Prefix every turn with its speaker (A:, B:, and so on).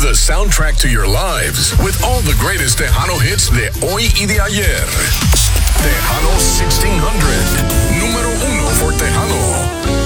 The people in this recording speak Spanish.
A: the soundtrack to your lives with all the greatest Tejano hits de hoy y de ayer. Tejano 1600.